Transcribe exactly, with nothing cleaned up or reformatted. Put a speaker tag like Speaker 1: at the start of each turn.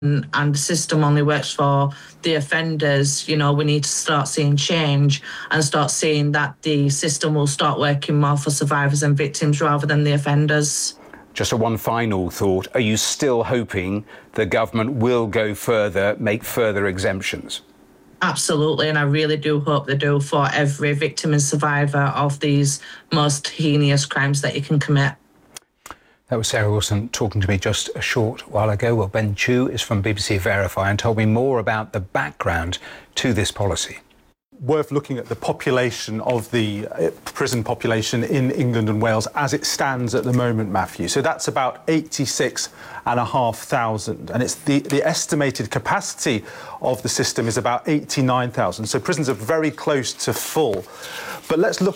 Speaker 1: and, and the system only works for the offenders. You know, we need to start seeing change and start seeing that the system will start working more for survivors and victims rather than the offenders.
Speaker 2: Just a one final thought. Are you still hoping the government will go further, make further exemptions?
Speaker 1: Absolutely, and I really do hope they do for every victim and survivor of these most heinous crimes that you can commit.
Speaker 3: That was Sarah Wilson talking to me just a short while ago. Well, Ben Chu is from B B C Verify and told me more about the background to this policy.
Speaker 4: Worth looking at the population of the prison population in England and Wales as it stands at the moment, Matthew. So that's about eighty-six and a half thousand, and it's the, the estimated capacity of the system is about eighty-nine thousand. So prisons are very close to full. But let's look